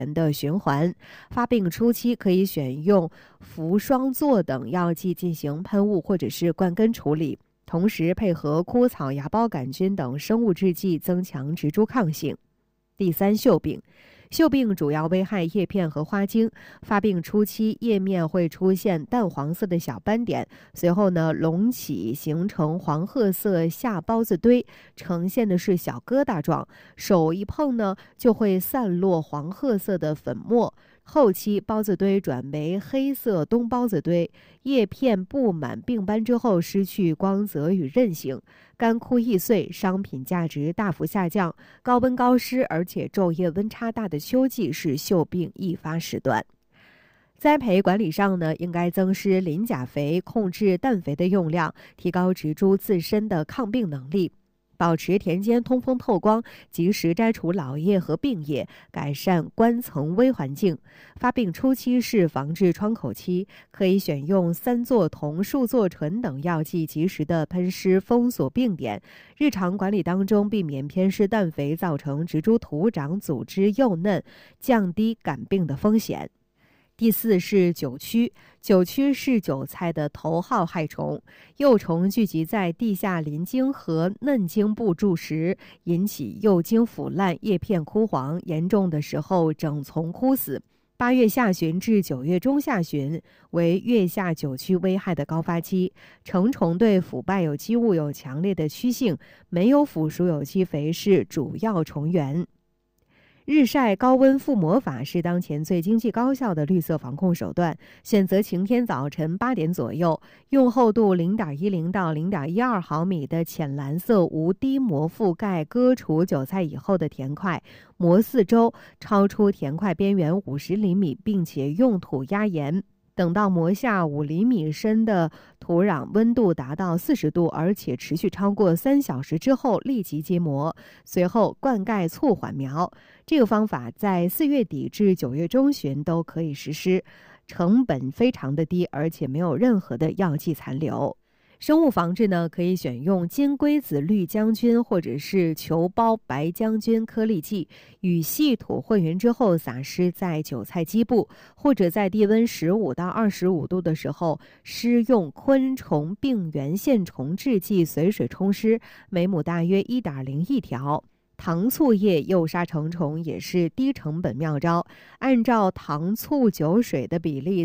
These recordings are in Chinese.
的循环。发病初期可以选用氟双唑等药剂进行喷雾或者是灌根处理，同时配合枯草芽孢杆菌等生物制剂增强植株抗性。第三，锈病。锈病主要危害叶片和花茎，发病初期叶面会出现淡黄色的小斑点，随后呢隆起形成黄褐色下孢子堆，呈现的是小疙瘩状，手一碰呢就会散落黄褐色的粉末。后期孢子堆转为黑色冬孢子堆，叶片布满病斑之后失去光泽与韧性，干枯易碎，商品价值大幅下降。高温高湿而且昼夜温差大的秋季是锈病易发时段。栽培管理上呢，应该增施磷钾肥，控制氮肥的用量，提高植株自身的抗病能力。保持田间通风透光，及时摘除老叶和病叶，改善冠层微环境。发病初期是防治窗口期，可以选用三唑酮、树唑醇等药剂，及时的喷施封锁病点。日常管理当中，避免偏施氮肥，造成植株土长组织幼嫩，降低感病的风险。第四是韭蛆，韭蛆是韭菜的头号害虫，幼虫聚集在地下鳞茎和嫩茎部蛀时，引起幼茎腐烂、叶片枯黄，严重的时候整丛枯死。8月下旬至9月中下旬为月下韭蛆危害的高发期，成虫对腐败有机物有强烈的趋性，没有腐熟有机肥是主要虫源。日晒高温覆膜法是当前最经济高效的绿色防控手段。选择晴天早晨8点左右，用厚度0.10到0.12毫米的浅蓝色无滴膜覆盖割除韭菜以后的田块，膜四周超出田块边缘50厘米，并且用土压严。等到膜下5厘米深的土壤温度达到40度，而且持续超过3小时之后，立即揭膜，随后灌溉促缓苗。这个方法在4月底至9月中旬都可以实施，成本非常的低，而且没有任何的药剂残留。生物防治呢，可以选用金龟子绿浆菌或者是球孢白浆菌颗粒剂，与细土混匀之后撒施在韭菜基部，或者在低温15到25度的时候，施用昆虫病原线虫制剂随水冲施，每亩大约1.01条。糖醋叶诱杀成虫也是低成本妙招，按照糖醋酒水的比例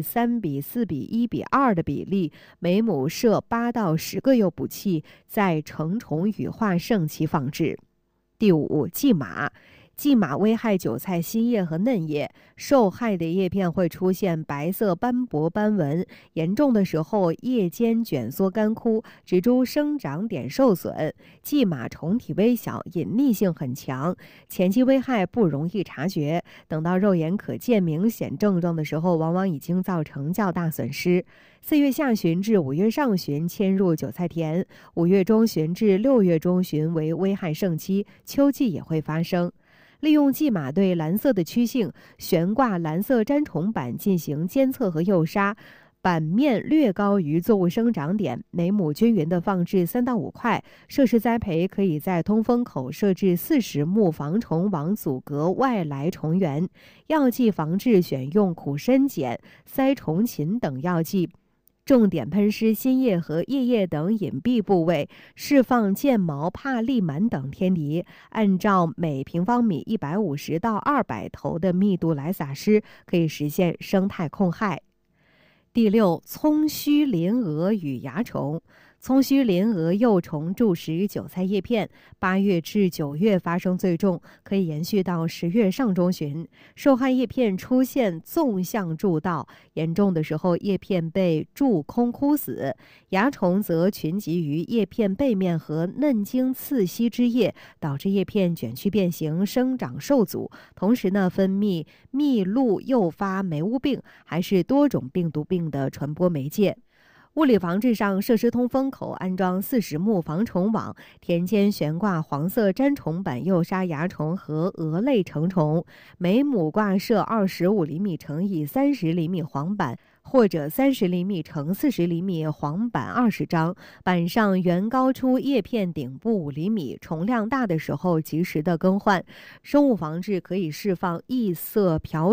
3:4:1:2的比例，每亩设8到10个诱捕器，在成虫羽化盛期放置。第五，蓟马。蓟马危害韭菜新叶和嫩叶，受害的叶片会出现白色斑驳斑纹，严重的时候叶尖卷缩干枯，植株生长点受损。蓟马虫体微小，隐匿性很强，前期危害不容易察觉，等到肉眼可见明显症状的时候，往往已经造成较大损失。4月下旬至5月上旬迁入韭菜田，5月中旬至6月中旬为危害盛期，秋季也会发生。利用蓟马对蓝色的趋性，悬挂蓝色粘虫板进行监测和诱杀，板面略高于作物生长点，每亩均匀的放置3到5块。设施栽培可以在通风口设置40目防虫网，阻隔外来虫源。药剂防治选用苦参碱、塞虫嗪等药剂。重点喷施新叶和叶叶等隐蔽部位，释放剑毛、帕利螨等天敌，按照每平方米150到200头的密度来撒施，可以实现生态控害。第六，葱须鳞蛾与蚜虫。葱须鳞蛾幼虫蛀食韭菜叶片，8月至9月发生最重，可以延续到10月上中旬。受害叶片出现纵向蛀道，严重的时候叶片被蛀空枯死。蚜虫则群集于叶片背面和嫩茎刺隙之叶，导致叶片卷曲变形，生长受阻。同时呢，分泌蜜露诱发霉污病，还是多种病毒病的传播媒介。物理防治上，设施通风口安装40目防虫网，田间悬挂黄色粘虫板诱杀蚜虫和蛾类成虫，每亩挂设25厘米乘以30厘米黄板，或者30厘米乘40厘米黄板20张，板上原高出叶片顶部5厘米，虫量大的时候及时的更换。生物防治可以释放异色瓢